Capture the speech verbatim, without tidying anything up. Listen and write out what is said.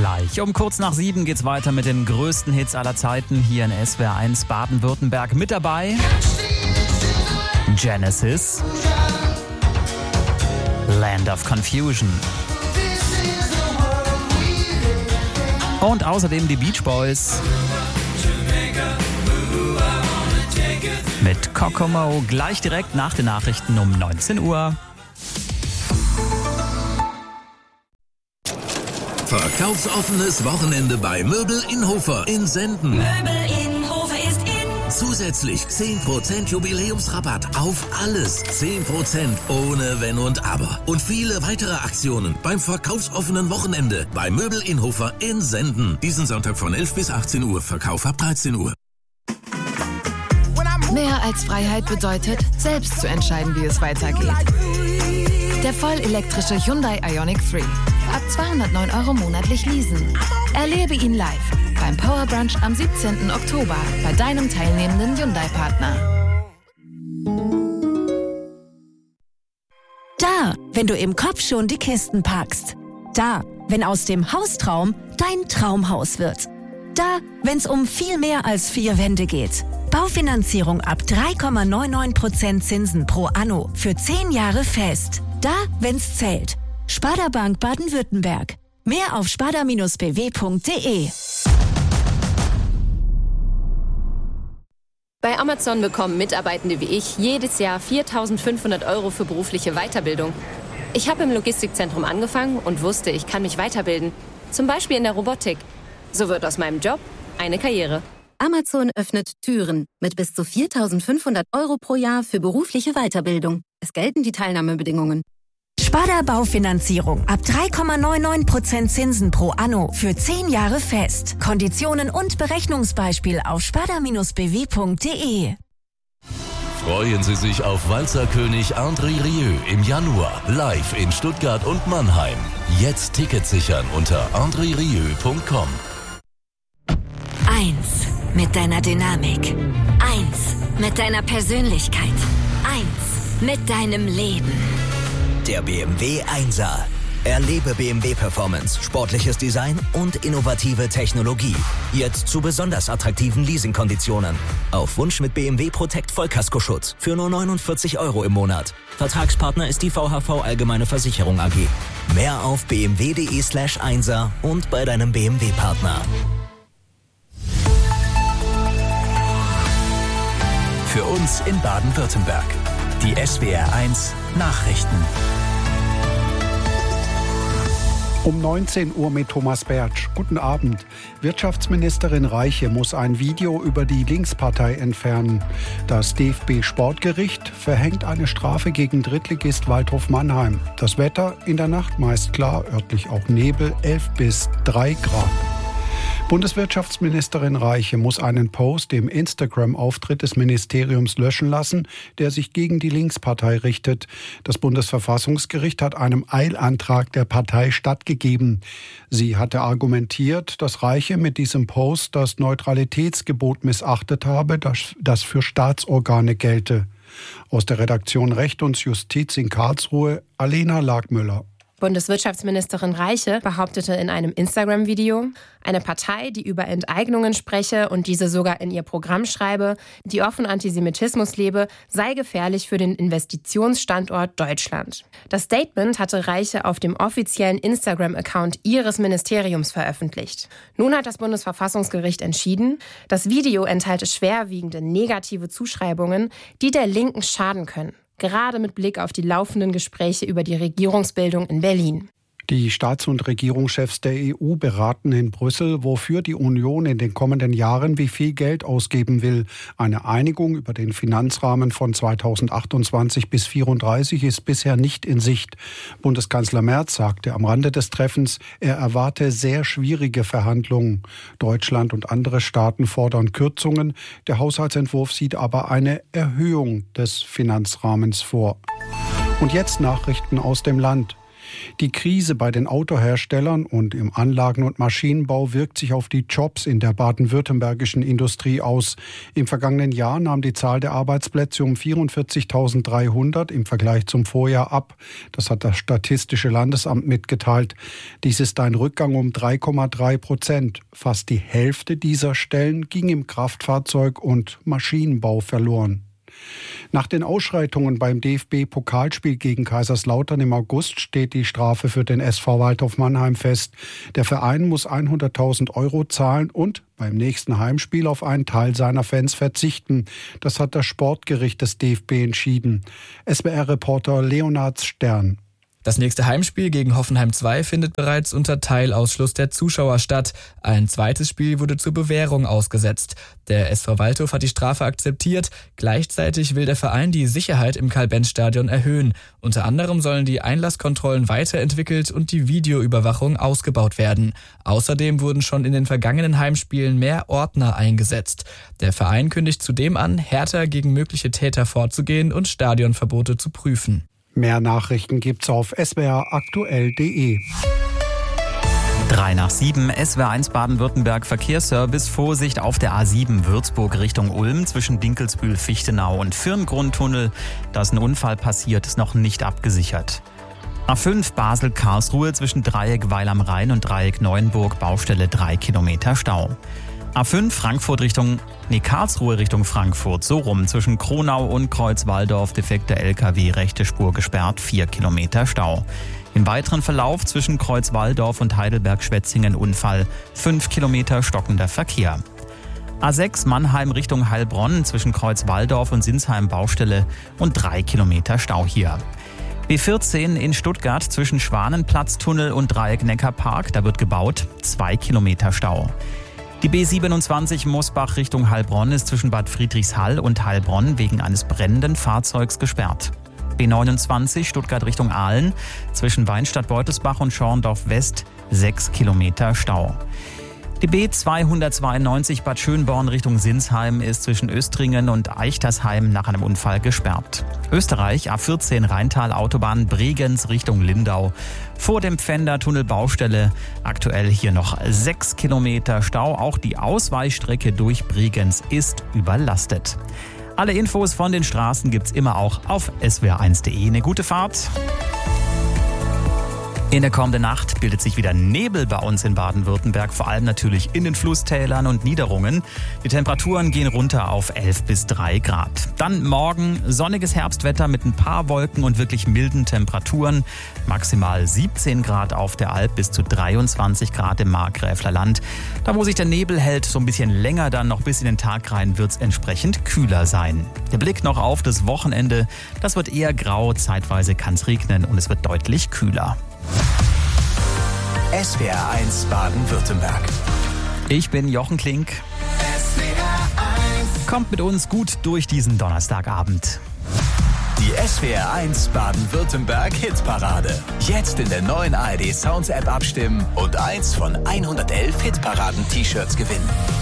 Gleich um kurz nach sieben geht's weiter mit den größten Hits aller Zeiten hier in S W R eins Baden-Württemberg. Mit dabei Genesis, Land of Confusion und außerdem die Beach Boys mit Kokomo. Gleich direkt nach den Nachrichten um neunzehn Uhr. Verkaufsoffenes Wochenende bei Möbel in Hofer in Senden. Möbel in Hofer ist in. Zusätzlich zehn Prozent Jubiläumsrabatt auf alles. zehn Prozent ohne Wenn und Aber. Und viele weitere Aktionen beim verkaufsoffenen Wochenende bei Möbel in Hofer in Senden. Diesen Sonntag von elf bis achtzehn Uhr. Verkauf ab dreizehn Uhr. Mehr als Freiheit bedeutet, selbst zu entscheiden, wie es weitergeht. Der vollelektrische Hyundai Ioniq drei. Ab zweihundertneun Euro monatlich leasen. Erlebe ihn live beim Power Brunch am siebzehnten Oktober bei deinem teilnehmenden Hyundai-Partner. Da, wenn du im Kopf schon die Kisten packst. Da, wenn aus dem Haustraum dein Traumhaus wird. Da, wenn's um viel mehr als vier Wände geht. Baufinanzierung ab drei Komma neunundneunzig Prozent Zinsen pro Anno für zehn Jahre fest. Da, wenn's zählt. Sparda Bank Baden-Württemberg. Mehr auf sparda Bindestrich b w Punkt d e. Bei Amazon bekommen Mitarbeitende wie ich jedes Jahr viertausendfünfhundert Euro für berufliche Weiterbildung. Ich habe im Logistikzentrum angefangen und wusste, ich kann mich weiterbilden. Zum Beispiel in der Robotik. So wird aus meinem Job eine Karriere. Amazon öffnet Türen mit bis zu viertausendfünfhundert Euro pro Jahr für berufliche Weiterbildung. Es gelten die Teilnahmebedingungen. Sparda Baufinanzierung ab drei Komma neunundneunzig Prozent Zinsen pro Anno für zehn Jahre fest. Konditionen und Berechnungsbeispiel auf sparda Bindestrich b w Punkt d e. Freuen Sie sich auf Walzerkönig André Rieu im Januar live in Stuttgart und Mannheim. Jetzt Tickets sichern unter andre rieu punkt com. Eins mit deiner Dynamik. Eins mit deiner Persönlichkeit. Eins mit deinem Leben. Der B M W Einser. Erlebe B M W Performance, sportliches Design und innovative Technologie. Jetzt zu besonders attraktiven Leasingkonditionen. Auf Wunsch mit B M W Protect Vollkaskoschutz für nur neunundvierzig Euro im Monat. Vertragspartner ist die V H V Allgemeine Versicherung A G. Mehr auf b m w punkt d e slash einser und bei deinem B M W-Partner. Für uns in Baden-Württemberg. Die S W R eins Nachrichten. Um neunzehn Uhr mit Thomas Bertsch. Guten Abend. Wirtschaftsministerin Reiche muss ein Video über die Linkspartei entfernen. Das D F B-Sportgericht verhängt eine Strafe gegen Drittligist Waldhof Mannheim. Das Wetter in der Nacht meist klar, örtlich auch Nebel, elf bis drei Grad. Bundeswirtschaftsministerin Reiche muss einen Post im Instagram-Auftritt des Ministeriums löschen lassen, der sich gegen die Linkspartei richtet. Das Bundesverfassungsgericht hat einem Eilantrag der Partei stattgegeben. Sie hatte argumentiert, dass Reiche mit diesem Post das Neutralitätsgebot missachtet habe, das, das für Staatsorgane gelte. Aus der Redaktion Recht und Justiz in Karlsruhe, Alena Lagmüller. Bundeswirtschaftsministerin Reiche behauptete in einem Instagram-Video, eine Partei, die über Enteignungen spreche und diese sogar in ihr Programm schreibe, die offen Antisemitismus lebe, sei gefährlich für den Investitionsstandort Deutschland. Das Statement hatte Reiche auf dem offiziellen Instagram-Account ihres Ministeriums veröffentlicht. Nun hat das Bundesverfassungsgericht entschieden, das Video enthalte schwerwiegende negative Zuschreibungen, die der Linken schaden können. Gerade mit Blick auf die laufenden Gespräche über die Regierungsbildung in Berlin. Die Staats- und Regierungschefs der E U beraten in Brüssel, wofür die Union in den kommenden Jahren wie viel Geld ausgeben will. Eine Einigung über den Finanzrahmen von zweitausendachtundzwanzig bis zweitausendvierunddreißig ist bisher nicht in Sicht. Bundeskanzler Merz sagte am Rande des Treffens, er erwarte sehr schwierige Verhandlungen. Deutschland und andere Staaten fordern Kürzungen. Der Haushaltsentwurf sieht aber eine Erhöhung des Finanzrahmens vor. Und jetzt Nachrichten aus dem Land. Die Krise bei den Autoherstellern und im Anlagen- und Maschinenbau wirkt sich auf die Jobs in der baden-württembergischen Industrie aus. Im vergangenen Jahr nahm die Zahl der Arbeitsplätze um vierundvierzigtausenddreihundert im Vergleich zum Vorjahr ab. Das hat das Statistische Landesamt mitgeteilt. Dies ist ein Rückgang um drei Komma drei Prozent. Fast die Hälfte dieser Stellen ging im Kraftfahrzeug- und Maschinenbau verloren. Nach den Ausschreitungen beim D F B-Pokalspiel gegen Kaiserslautern im August steht die Strafe für den S V Waldhof Mannheim fest. Der Verein muss hunderttausend Euro zahlen und beim nächsten Heimspiel auf einen Teil seiner Fans verzichten. Das hat das Sportgericht des D F B entschieden. S W R-Reporter Leonard Stern. Das nächste Heimspiel gegen Hoffenheim zwei findet bereits unter Teilausschluss der Zuschauer statt. Ein zweites Spiel wurde zur Bewährung ausgesetzt. Der S V Waldhof hat die Strafe akzeptiert. Gleichzeitig will der Verein die Sicherheit im Karl-Benz-Stadion erhöhen. Unter anderem sollen die Einlasskontrollen weiterentwickelt und die Videoüberwachung ausgebaut werden. Außerdem wurden schon in den vergangenen Heimspielen mehr Ordner eingesetzt. Der Verein kündigt zudem an, härter gegen mögliche Täter vorzugehen und Stadionverbote zu prüfen. Mehr Nachrichten gibt's auf s w r aktuell punkt d e. Drei nach sieben, S W R eins Baden-Württemberg Verkehrsservice. Vorsicht auf der A sieben Würzburg Richtung Ulm zwischen Dinkelsbühl-Fichtenau und Firngrundtunnel. Da ist ein Unfall passiert, ist noch nicht abgesichert. A fünf Basel-Karlsruhe zwischen Dreieck Weil am Rhein und Dreieck Neuenburg, Baustelle drei Kilometer Stau. A fünf Frankfurt Richtung, nee, Karlsruhe Richtung Frankfurt, so rum, zwischen Kronau und Kreuzwaldorf, defekter L K W, rechte Spur gesperrt, vier Kilometer Stau. Im weiteren Verlauf zwischen Kreuzwaldorf und Heidelberg-Schwetzingen Unfall, fünf Kilometer stockender Verkehr. A sechs Mannheim Richtung Heilbronn zwischen Kreuzwaldorf und Sinsheim Baustelle und drei Kilometer Stau hier. B vierzehn in Stuttgart zwischen Schwanenplatztunnel und Dreieck Neckarpark, da wird gebaut, zwei Kilometer Stau. Die B siebenundzwanzig Mosbach Richtung Heilbronn ist zwischen Bad Friedrichshall und Heilbronn wegen eines brennenden Fahrzeugs gesperrt. B neunundzwanzig Stuttgart Richtung Aalen zwischen Weinstadt-Beutelsbach und Schorndorf West sechs Kilometer Stau. Die B zweihundertzweiundneunzig Bad Schönborn Richtung Sinsheim ist zwischen Östringen und Eichtersheim nach einem Unfall gesperrt. Österreich A vierzehn Rheintal Autobahn Bregenz Richtung Lindau. Vor dem Pfändertunnel Baustelle aktuell hier noch sechs Kilometer Stau. Auch die Ausweichstrecke durch Bregenz ist überlastet. Alle Infos von den Straßen gibt's immer auch auf s w r eins punkt d e. Eine gute Fahrt. In der kommenden Nacht bildet sich wieder Nebel bei uns in Baden-Württemberg, vor allem natürlich in den Flusstälern und Niederungen. Die Temperaturen gehen runter auf elf bis drei Grad. Dann morgen sonniges Herbstwetter mit ein paar Wolken und wirklich milden Temperaturen. Maximal siebzehn Grad auf der Alp bis zu dreiundzwanzig Grad im Markgräfler Land. Da, wo sich der Nebel hält, so ein bisschen länger dann noch bis in den Tag rein, wird es entsprechend kühler sein. Der Blick noch auf das Wochenende. Das wird eher grau, zeitweise kann es regnen und es wird deutlich kühler. S W R eins Baden-Württemberg. Ich bin Jochen Klink. S W R eins. Kommt mit uns gut durch diesen Donnerstagabend. Die S W R eins Baden-Württemberg Hitparade. Jetzt in der neuen A R D Sounds App abstimmen und eins von hundertelf Hitparaden-T-Shirts gewinnen.